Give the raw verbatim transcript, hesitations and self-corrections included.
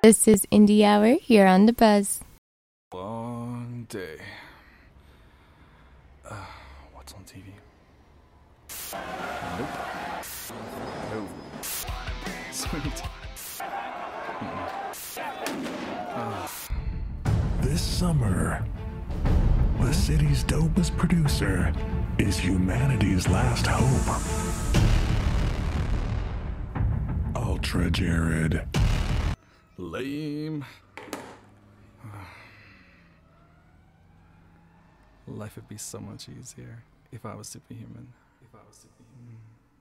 This is Indie Hour here on The Buzz. Long day. Uh, what's on T V? Nope. No. Sweet. Uh. This summer, the city's dopest producer is humanity's last hope. Ultra Jared. Lame. Life would be so much easier if I was superhuman. If I was superhuman.